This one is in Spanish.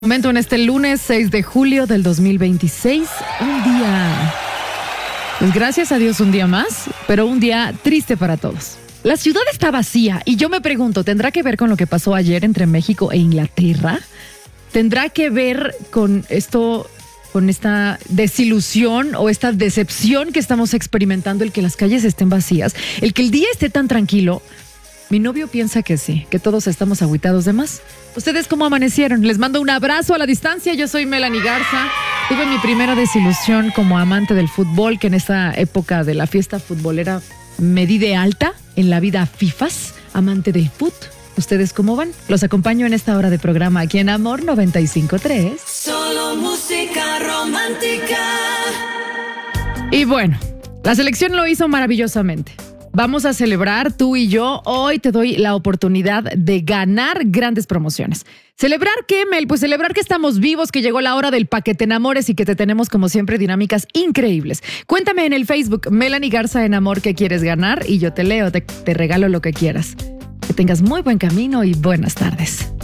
Momento en este lunes 6 de julio del 2026, un día, pues gracias a Dios un día más, pero un día triste para todos. La ciudad está vacía y yo me pregunto, ¿tendrá que ver con lo que pasó ayer entre México e Inglaterra? ¿Tendrá que ver con esto, con esta desilusión o esta decepción que estamos experimentando, el que las calles estén vacías, el que el día esté tan tranquilo? Mi novio piensa que sí, que todos estamos agüitados de más. ¿Ustedes cómo amanecieron? Les mando un abrazo a la distancia. Yo soy Melanie Garza. Tuve mi primera desilusión como amante del fútbol, que en esta época de la fiesta futbolera me di de alta en la vida FIFAs, amante del fut. ¿Ustedes cómo van? Los acompaño en esta hora de programa aquí en Amor 95.3. Solo música romántica. Y bueno, la selección lo hizo maravillosamente. Vamos a celebrar tú y yo. Hoy te doy la oportunidad de ganar grandes promociones. ¿Celebrar qué, Mel? Pues celebrar que estamos vivos, que llegó la hora del pa' que te enamores y que te tenemos como siempre dinámicas increíbles. Cuéntame en el Facebook, Melanie Garza en Amor, qué quieres ganar y yo te leo, te regalo lo que quieras. Que tengas muy buen camino y buenas tardes.